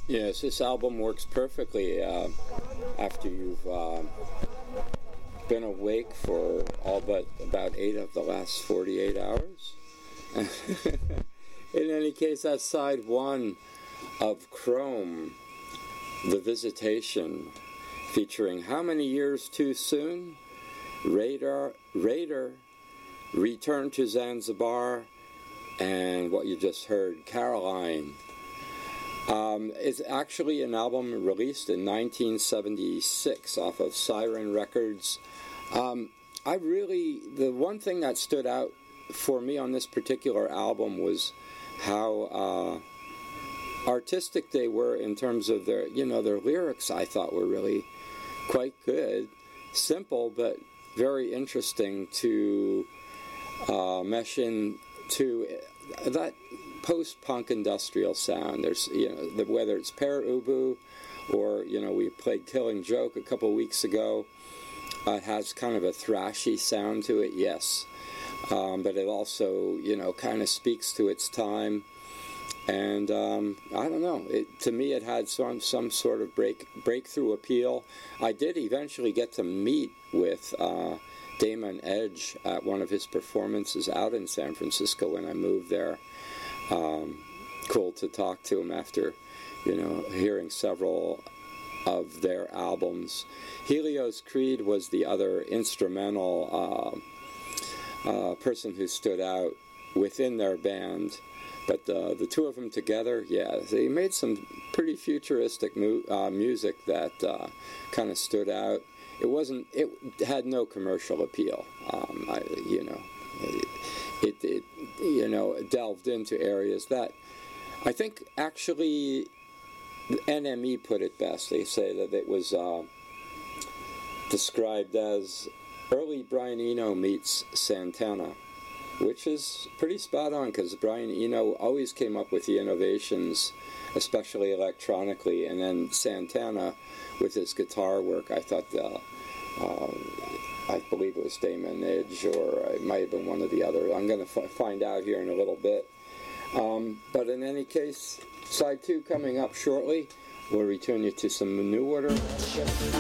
Yes, this album works perfectly after you've been awake for all but about 8 of the last 48 hours. In any case, that's side 1 of Chrome, The Visitation, featuring How Many Years Too Soon, Raider, Return to Zanzibar, and what you just heard, Caroline. It's actually an album released in 1976 off of Siren Records. The one thing that stood out for me on this particular album was how artistic they were in terms of their lyrics. I thought were really quite good, simple but very interesting to mesh into that post-punk industrial sound. There's whether it's Pere Ubu or we played Killing Joke a couple weeks ago. It has kind of a thrashy sound to it, yes, but it also kind of speaks to its time. And I don't know. To me, it had some sort of breakthrough appeal. I did eventually get to meet with Damon Edge at one of his performances out in San Francisco when I moved there. Cool to talk to him after, hearing several of their albums. Helios Creed was the other instrumental person who stood out within their band. But the two of them together, yeah, they made some pretty futuristic music that kind of stood out. It had no commercial appeal. It delved into areas that I think actually the NME put it best. They say that it was described as early Brian Eno meets Santana, which is pretty spot on because Brian Eno always came up with the innovations, especially electronically, and then Santana with his guitar work. I thought I believe it was Damon Edge, or it might have been one of the other. I'm going to find out here in a little bit. But in any case, side 2 coming up shortly. We'll return you to some New Order.